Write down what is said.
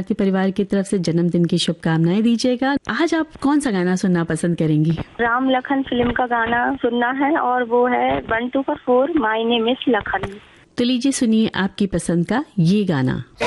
भारती परिवार की तरफ से जन्मदिन की शुभकामनाएं दीजिएगा। आज आप कौन सा गाना सुनना पसंद करेंगी? राम लखन फिल्म का गाना सुनना है और वो है 1 2 4 माय नेम इज लखन। तो लीजिए सुनिए आपकी पसंद का ये गाना।